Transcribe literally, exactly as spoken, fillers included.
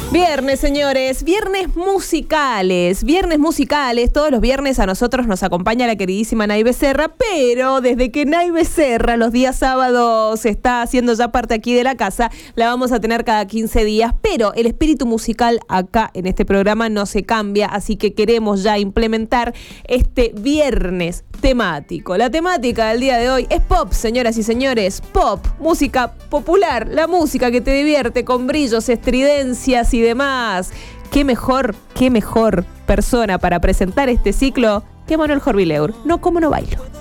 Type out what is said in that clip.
Viernes, señores, viernes musicales, viernes musicales, todos los viernes a nosotros nos acompaña la queridísima Nay Becerra, pero desde que Nay Becerra los días sábados está haciendo ya parte aquí de la casa, la vamos a tener cada quince días, pero el espíritu musical acá en este programa no se cambia, así que queremos ya implementar este viernes temático. La temática del día de hoy es pop, señoras y señores, pop, música popular, la música que te divierte con brillos, estridencias y demás. Qué mejor, qué mejor persona para presentar este ciclo que Manuel Jorvileur. No, como no bailo.